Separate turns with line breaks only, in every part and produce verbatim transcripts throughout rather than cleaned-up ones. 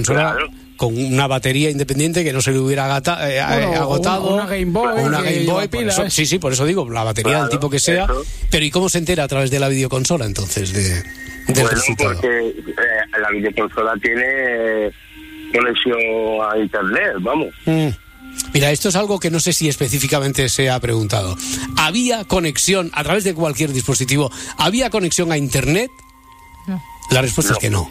consola claro. con una batería independiente que no se le hubiera agata, eh, bueno, agotado.
Una Game Boy.
Una Game Boy por eso, sí, sí, por eso digo, la batería claro, del tipo que sea. Eso. Pero ¿y cómo se entera a través de la videoconsola entonces de, del
bueno,
resultado?
Porque eh, la videoconsola tiene conexión a internet, vamos.
Mm. Mira, esto es algo que no sé si específicamente se ha preguntado. ¿Había conexión a través de cualquier dispositivo? ¿Había conexión a internet?
No.
La respuesta
no.
es que no.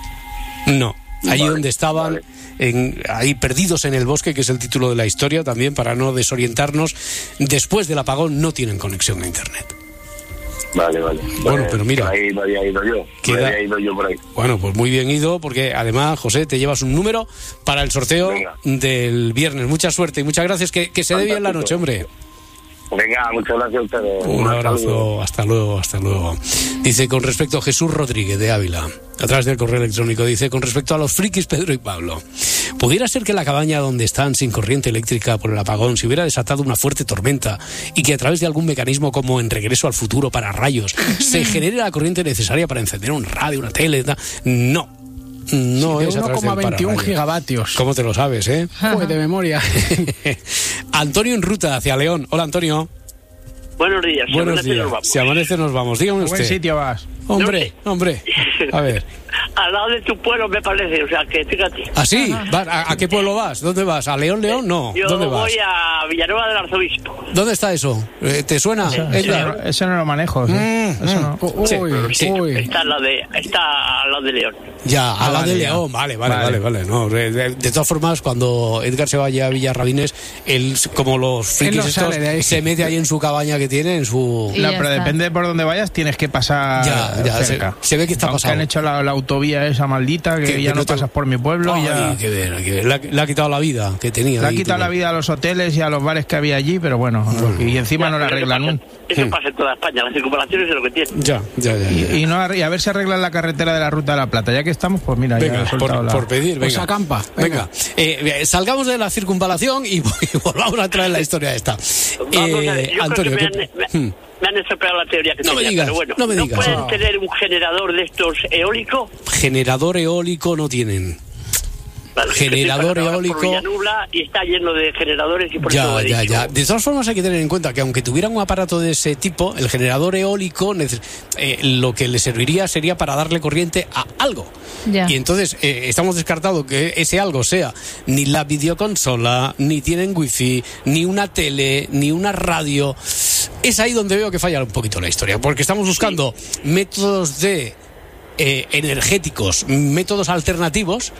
No. Allí
vale,
donde estaban,
vale.
en, ahí perdidos en el bosque, que es el título de la historia también, para no desorientarnos, después del apagón no tienen conexión a internet.
Vale, vale.
Bueno,
pues,
pero mira.
Ahí me había ido yo.
Queda...
Me había ido yo por ahí.
Bueno, pues muy bien ido, porque además, José, te llevas un número para el sorteo Venga. del viernes. Mucha suerte y muchas gracias. Que, que se dé bien la noche, hombre.
Venga, muchas gracias a ustedes.
Un abrazo, hasta luego, hasta luego. Dice, con respecto a Jesús Rodríguez de Ávila, a través del correo electrónico, dice, con respecto a los frikis Pedro y Pablo, ¿pudiera ser que la cabaña donde están sin corriente eléctrica por el apagón se hubiera desatado una fuerte tormenta y que a través de algún mecanismo como en Regreso al Futuro para rayos se genere la corriente necesaria para encender un radio, una tele? No. No
sí,
es a
uno coma veintiuno gigavatios.
¿Cómo te lo sabes, eh?
Pues de memoria.
Antonio en ruta hacia León. Hola, Antonio.
Buenos días. Si
Buenos
amanece
días.
nos vamos.
Si amanece nos vamos. Dígame usted.
¿A buen sitio vas?
Hombre, hombre. A ver.
Al lado de tu pueblo me parece, o sea, que fíjate.
¿Ah, sí? ¿A, ¿A qué pueblo vas? ¿Dónde vas? ¿A León, León? No.
Yo
¿Dónde vas?
voy a Villanueva del Arzobispo.
¿Dónde está eso? ¿Te suena?
Eso, eso, no, eso no lo manejo. ¿sí?
Mm,
eso no.
Uy,
sí,
uy.
Está al lado de, está al lado de León.
Ya,
ah,
al lado
vale,
de León. Vale, vale, vale. vale, vale. No, de, de, de todas formas, cuando Edgar se vaya a Villarrabines, él, como los frikis
no
estos, se mete ahí en su cabaña que tiene, en su...
No, pero está. Depende de por dónde vayas, tienes que pasar
ya, ya,
cerca.
Se, se ve que está pasando.
Han hecho la, la autovía esa maldita, que, que ya no, no pasas por mi pueblo.
Ay,
y ya...
qué bien, qué bien. Le, ha, le ha quitado la vida que tenía.
Le ha
ahí,
quitado
tío.
la vida a los hoteles y a los bares que había allí, pero bueno, bueno. y encima ya, no la arreglan.
Eso pasa, eso pasa en toda España, las circunvalaciones es lo que tiene.
Ya, ya, ya. ya.
Y, y, no, y a ver si arreglan la carretera de la Ruta de la Plata. Ya que estamos, pues mira,
venga,
ya he
por,
la...
por pedir, venga.
Pues acampa.
Venga, venga. Eh, salgamos de la circunvalación y, y volvamos a traer la historia esta.
Vamos eh, a ver, yo
Antonio,
creo que me, han, me, me han estropeado la teoría que
no
tenía,
me digas,
pero bueno,
no me digas.
¿no pueden
no.
tener un generador de estos eólico?
Generador eólico no tienen.
Vale,
generador eólico
por Villanubla y está lleno de generadores y por
ya,
eso
ya,
dicho.
ya. De todas formas hay que tener en cuenta que aunque tuvieran un aparato de ese tipo, el generador eólico eh, lo que le serviría sería para darle corriente a algo.
Ya.
Y entonces eh, estamos descartando que ese algo sea ni la videoconsola, ni tienen wifi, ni una tele, ni una radio. Es ahí donde veo que falla un poquito la historia, porque estamos buscando sí. métodos de eh, energéticos, métodos alternativos.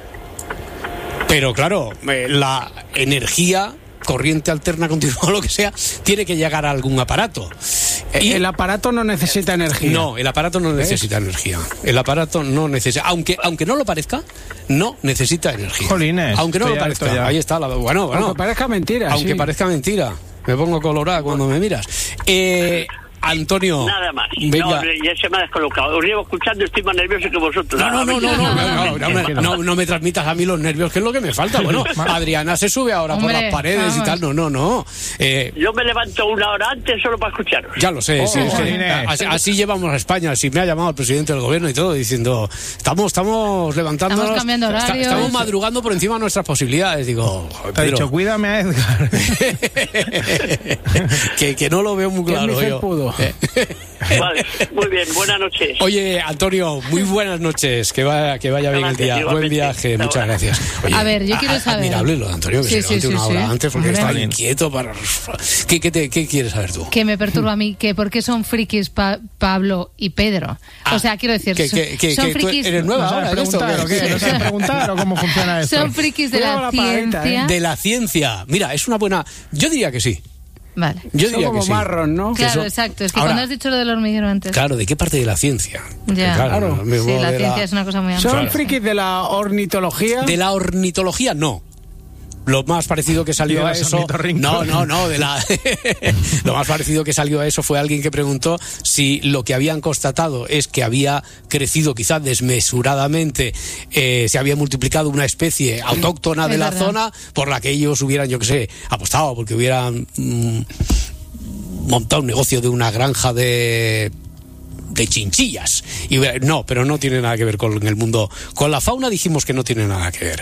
Pero claro, eh, la energía, corriente alterna continua, lo que sea, tiene que llegar a algún aparato.
Y el aparato no necesita energía.
No, el aparato no ¿ves? necesita energía. El aparato no necesita, aunque aunque no lo parezca, no necesita energía.
Jolines,
aunque no lo parezca. Ya. Ahí está. La, bueno, bueno.
Aunque parezca mentira.
Aunque
sí.
parezca mentira. Me pongo colorada cuando me miras. Eh... Antonio.
Nada más.
Venga.
No, ya se me ha descolocado. Os llevo escuchando, estoy más nervioso que vosotros.
No, no, no, no, no, no, no, no, no, no me transmitas a mí los nervios, que es lo que me falta. Bueno, Adriana se sube ahora Hombre, por las paredes vamos. y tal. No, no, no. Eh,
Yo me levanto una hora antes solo para escucharos.
Ya lo sé,
oh,
sí, es que así, así llevamos a España. Si me ha llamado el presidente del gobierno y todo, diciendo, estamos, estamos levantándonos.
Estamos cambiando horarios.
Está, estamos madrugando por encima de nuestras posibilidades. Digo,
joder, te he dicho, cuídame a Edgar.
que, que no lo veo muy claro yo.
Pudo.
Vale, muy bien, buenas noches.
Oye, Antonio, muy buenas noches, que vaya, que vaya bien el día. Igualmente. Buen viaje, Hasta muchas ahora. gracias. Oye,
a ver, yo quiero saber.
Admirable lo de Antonio, que
sí,
se levante
sí,
una
sí,
hora
sí.
antes porque
Hombre.
está inquieto para... ¿Qué, qué, te, ¿Qué quieres saber tú?
Que me perturba a mí, que por qué son frikis pa Pablo y Pedro.
Ah,
o sea, quiero decir,
que, que, que,
son
que
frikis...
¿Eres nueva
¿No
ahora?
preguntar, ¿o qué? ¿No sabes preguntar o cómo funciona esto?
Son frikis de la, la ciencia.
Pagadita,
¿eh? De la ciencia. Mira, es una buena... Yo diría que sí.
Vale.
Yo diría
como
que sí.
marrón, ¿no?
Claro,
eso...
exacto. Es que
Ahora,
cuando has dicho lo del hormiguero antes.
Claro, ¿de qué parte de la ciencia? Porque,
Ya,
claro.
claro. Sí, la ciencia la... es una cosa muy amplia.
¿Son
claro.
frikis de la ornitología?
De la ornitología, no. Lo más parecido que salió a eso... No, no, no. De la... Lo más parecido que salió a eso fue alguien que preguntó si lo que habían constatado es que había crecido quizás desmesuradamente, eh, se había multiplicado una especie autóctona de la
verdad.
zona por la que ellos hubieran, yo qué sé, apostado, porque hubieran mmm, montado un negocio de una granja de... de chinchillas. Y no, pero no tiene nada que ver con el mundo. Con la fauna dijimos que no tiene nada que ver.